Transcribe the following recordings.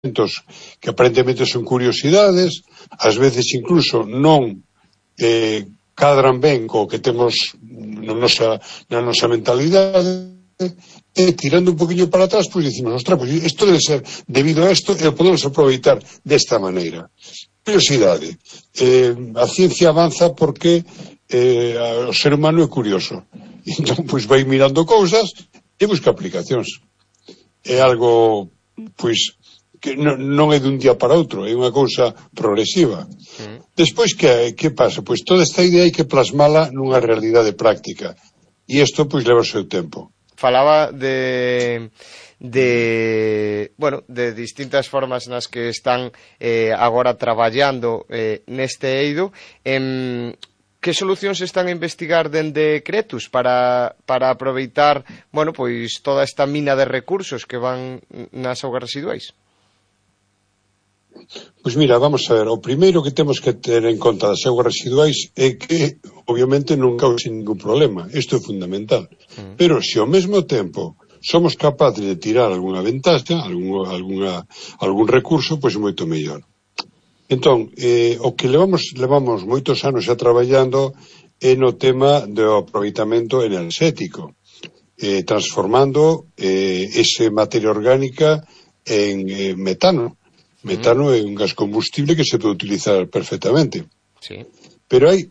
que aparentemente son curiosidades, ás veces incluso non cadran ben co que temos na nosa mentalidade, e tirando un poquinho para atrás, pois dicimos, ostras, pois isto debe ser debido a isto, e o podemos aproveitar desta maneira. Curiosidade. A ciencia avanza porque o ser humano é curioso. Entón, pois vai mirando cousas e busca aplicacións. É algo, pois, que non é dun día para outro, é unha cousa progresiva. Despois, que pasa? Pois toda esta idea hai que plasmala nunha realidade práctica. E isto, pois, leva o seu tempo. Falaba de distintas formas nas que están agora traballando neste eido. Que solucións están a investigar dende Cretus para aproveitar, pois toda esta mina de recursos que van nas augas residuais? Pois mira, vamos a ver, o primeiro que temos que ter en conta das augas residuais é que, obviamente, non causen ningún problema. Isto é fundamental. Pero, se ao mesmo tempo somos capaces de tirar algunha ventaxa, algún recurso, pois moito mellor. Entón, o que levamos moitos anos xa traballando é no tema do aproveitamento enerxético, transformando ese materia orgánica en metano. Metano é un gas combustible que se pode utilizar perfectamente. Sí. Pero hai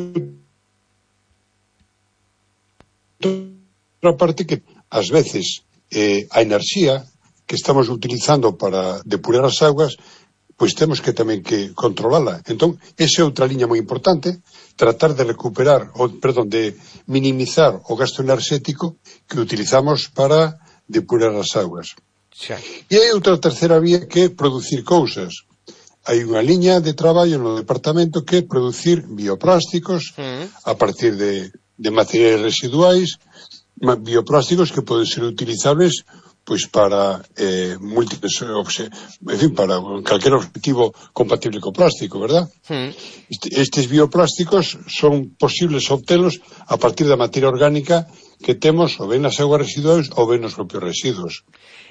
outra parte que, ás veces, a enerxía que estamos utilizando para depurar as augas, pois temos que tamén que controlala. Entón, esa é outra liña moi importante, tratar de de minimizar o gasto enerxético que utilizamos para depurar as augas. Sí. E hai outra terceira vía que é producir cousas. Hai unha liña de traballo no departamento que é producir bioplásticos a partir de materiais residuais, bioplásticos que poden ser utilizables pois para múltiples para calquer objetivo compatible co plástico, verdad? Estes bioplásticos son posibles obtelos a partir da materia orgánica que temos ou ben nas augas residuais ou ben nos propios residuos.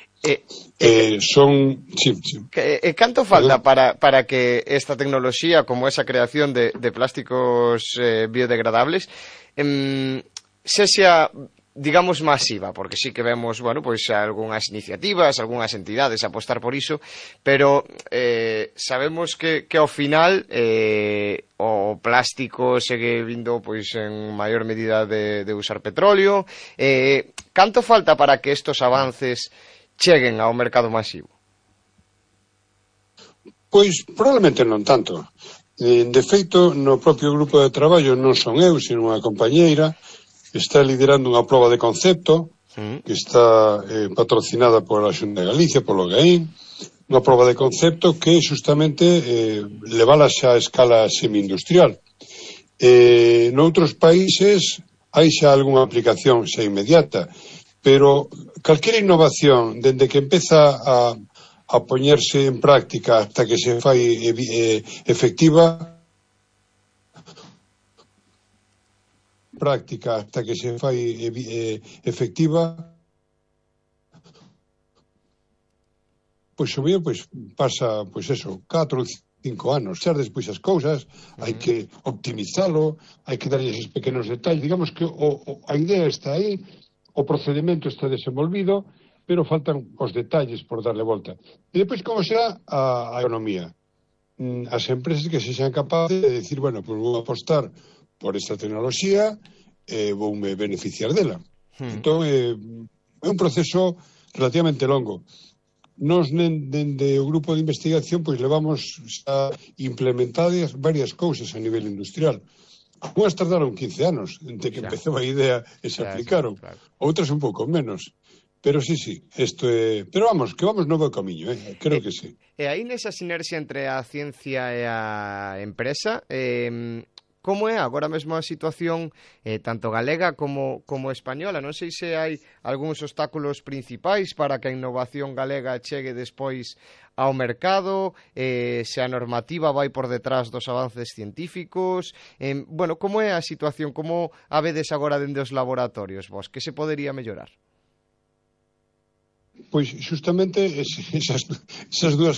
Canto falta para que esta tecnoloxía, como esa creación de plásticos biodegradables, sexa, digamos, masiva? Porque sí que vemos, pois algunhas iniciativas, algunhas entidades apostar por iso, pero sabemos que ao final o plástico segue vindo pois en maior medida de usar petróleo. Canto falta para que estos avances cheguen ao mercado masivo? Pois probablemente non tanto. De feito, no propio grupo de traballo non son eu, sino unha compañeira está liderando unha proba de concepto que está patrocinada por a Xunta de Galicia, polo GAIN, unha proba de concepto que justamente levala xa a escala semi-industrial. Noutros países hai xa algunha aplicación xa inmediata, pero calquera innovación, dende que empeza a poñerse en práctica hasta que se fai efectiva, pois o mellor pasa, 4 ou 5 anos. Xa despois as cousas, hai que optimizalo, hai que darlle esos pequenos detalles. Digamos que a idea está aí, o procedimento está desenvolvido, pero faltan os detalles por darle volta. E depois, como será a economía? As empresas que se xan capaces de decir, pois vou apostar por esta tecnoloxía, voume beneficiar dela. Entón, é un proceso relativamente longo. Nós, dende o grupo de investigación, pois levamos xa implementadas varias cousas a nivel industrial. Unhas tardaron 15 anos entre que empezou a idea e se aplicaron. Outras un pouco menos. Pero sí, isto é... Pero vamos, que vamos no bo camiño, creo que sí. E aí nesa sinerxia entre a ciencia e a empresa, como é agora mesmo a situación tanto galega como española? Non sei se hai algúns obstáculos principais para que a innovación galega chegue despois ao mercado, se a normativa vai por detrás dos avances científicos. Como é a situación? Como a vedes agora dende os laboratorios vos? Que se podería mellorar? Pois xustamente esas dúas